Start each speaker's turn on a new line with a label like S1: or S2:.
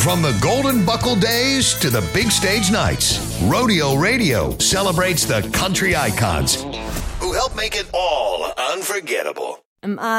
S1: From the Golden Buckle days to the big stage nights, Rodeo Radio celebrates the country icons who help make it all unforgettable.
S2: Am I